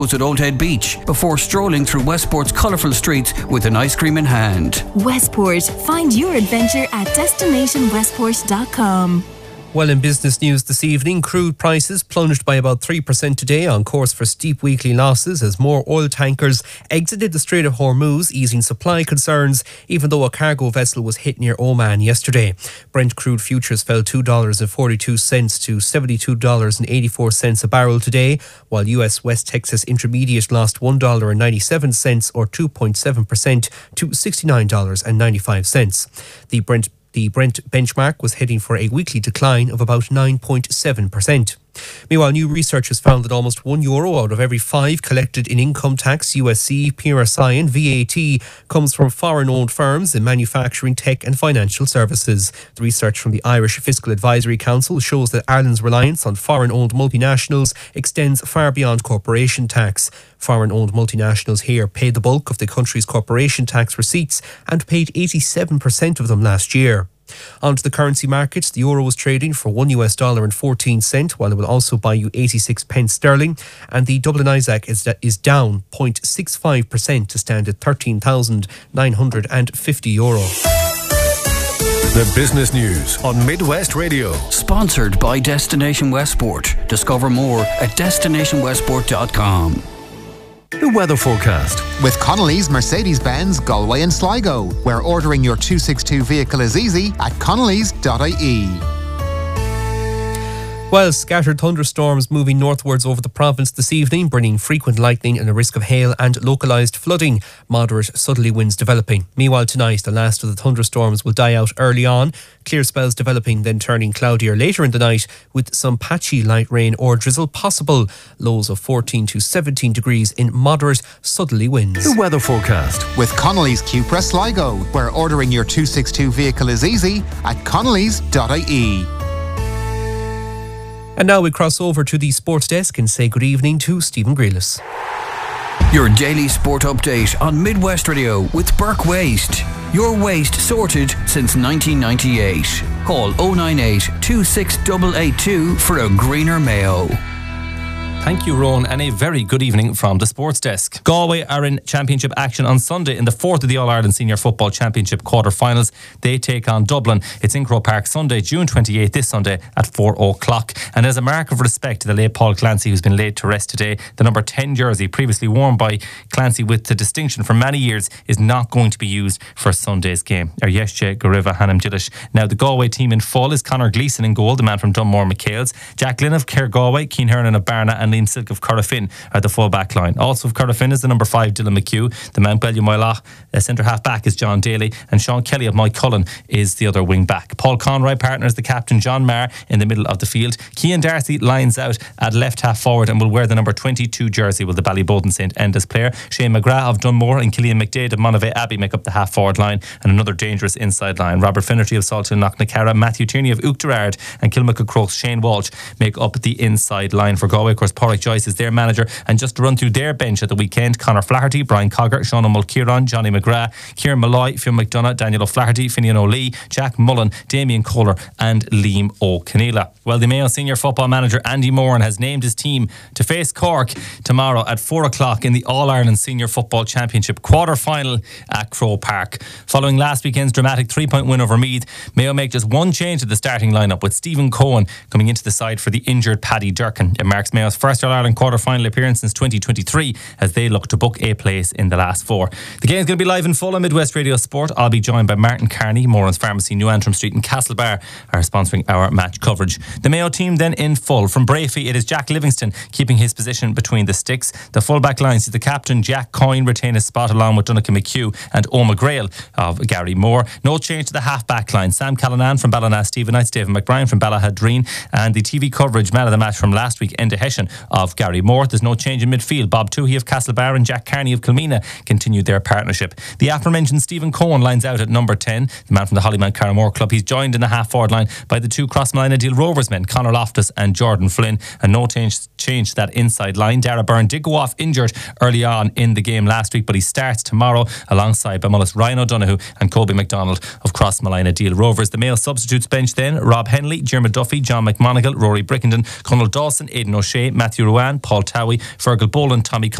at Old Head Beach before strolling through Westport's colourful streets with an ice cream in hand. Westport. Find your adventure at destinationwestport.com. Well, in business news this evening, crude prices plunged by about 3% today, on course for steep weekly losses as more oil tankers exited the Strait of Hormuz, easing supply concerns, even though a cargo vessel was hit near Oman yesterday. Brent crude futures fell $2.42 to $72.84 a barrel today, while US West Texas Intermediate lost $1.97 or 2.7% to $69.95. The Brent benchmark was heading for a weekly decline of about 9.7%. Meanwhile, new research has found that almost €1 out of every 5 collected in income tax, USC, PRSI and VAT comes from foreign-owned firms in manufacturing, tech and financial services. The research from the Irish Fiscal Advisory Council shows that Ireland's reliance on foreign-owned multinationals extends far beyond corporation tax. Foreign-owned multinationals here pay the bulk of the country's corporation tax receipts and paid 87% of them last year. On to the currency markets. The euro was trading for $1.14, while it will also buy you 86 pence sterling. And the Dublin Isaac is down 0.65% to stand at €13,950. The business news on Midwest Radio. Sponsored by Destination Westport. Discover more at destinationwestport.com. The weather forecast. With Connolly's Mercedes-Benz Galway and Sligo, where ordering your 262 vehicle is easy at connellys.ie. Well, scattered thunderstorms moving northwards over the province this evening, bringing frequent lightning and a risk of hail and localised flooding. Moderate southerly winds developing. Meanwhile, tonight, the last of the thunderstorms will die out early on. Clear spells developing, then turning cloudier later in the night, with some patchy light rain or drizzle possible. Lows of 14 to 17 degrees in moderate southerly winds. The weather forecast. With Connolly's Cupra Sligo, where ordering your 262 vehicle is easy at connellys.ie. And now we cross over to the sports desk and say good evening to Stephen Grealis. Your daily sport update on Midwest Radio with Burke Waste. Your waste sorted since 1998. Call 098 26882 for a greener Mayo. Thank you, Rowan, and a very good evening from the Sports Desk. Galway are in championship action on Sunday in the 4th of the All-Ireland Senior Football Championship quarter-finals. They take on Dublin. It's in Croke Park Sunday, June 28th, this Sunday at 4 o'clock. And as a mark of respect to the late Paul Clancy, who's been laid to rest today, the number 10 jersey, previously worn by Clancy with the distinction for many years, is not going to be used for Sunday's game. Aryeshche Gariva Hanam Jillish. Now, the Galway team in full is Conor Gleeson in goal, the man from Dunmore McHale's. Jack Glynn of Kerr Galway, Cian Hernan of Barna and Liam Silk of Corofin are the full back line. Also of Corofin is the number 5 Dylan McHugh. The Mount Bellew Moylach centre half back is John Daly, and Sean Kelly of Moycullen is the other wing back. Paul Conroy partners the captain John Marr in the middle of the field. Cian Darcy lines out at left half forward and will wear the number 22 jersey, will the Ballyboden St Enda's player. Shane McGrath of Dunmore and Killian McDade of Monavea Abbey make up the half forward line, and another dangerous inside line. Robert Finnerty of Salthill Knocknacarra, Matthew Tierney of Uachtarard and Kilmacud Crokes Shane Walsh make up the inside line for Galway. Of course, Pádraig Joyce is their manager. And just to run through their bench at the weekend: Conor Flaherty, Brian Cogger, Sean O'Mulkieran, Johnny McGrath, Kieran Malloy, Fionn McDonough, Daniel O'Flaherty, Finian O'Lee, Jack Mullen, Damien Kohler and Liam O'Keneela. Well, the Mayo senior football manager Andy Moran has named his team to face Cork tomorrow at 4 o'clock in the All-Ireland Senior Football Championship quarter-final at Croke Park. Following last weekend's dramatic 3-point win over Meath, Mayo make just one change to the starting lineup, with Stephen Cohen coming into the side for the injured Paddy Durkin. It marks Mayo's first All-Ireland quarter-final appearance since 2023 as they look to book a place in the last 4. The game is going to be live in full on Midwest Radio Sport. I'll be joined by Martin Carney. Moran's Pharmacy, New Antrim Street and Castlebar are sponsoring our match coverage. The Mayo team then in full. From Brafey, it is Jack Livingston keeping his position between the sticks. The full-back line sees the captain Jack Coyne retain his spot along with Donnacha McHugh and Oma Grail of Gary Moore. No change to the half-back line. Sam Callanan from Ballina Stephenites, David McBrien from Ballahadreen, and the TV coverage man of the match from last week, Enda Hession of Gary Moore. There's no change in midfield. Bob Toohey of Castlebar and Jack Carney of Kilmina continued their partnership. The aforementioned Stephen Cohen lines out at number 10, the man from the Hollymount Carramore Club. He's joined in the half-forward line by the two Crossmolina Deal Rovers men, Conor Loftus and Jordan Flynn, and no change to that inside line. Dara Byrne did go off injured early on in the game last week, but he starts tomorrow alongside Bamullis Ryan O'Donoghue and Colby McDonald of Crossmolina Deal Rovers. The Mayo substitutes bench then: Rob Henley, Jeremy Duffy, John McMonigal, Rory Brickenden, Conal Dawson, Aidan O'Shea, Matthew Matthew Ruan, Paul Towie, Fergal Boland, Tommy